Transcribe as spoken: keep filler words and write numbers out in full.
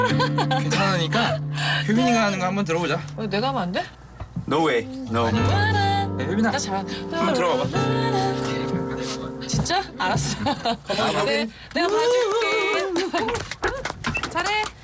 괜찮으니까 효빈이가 하는 거 한번 들어보자. 왜 내가 하면 안 돼? No way. No. 야, 효빈아, 나 잘한다. 한번 들어봐봐. 진짜? 알았어. 네, 내가 봐줄게. 잘해.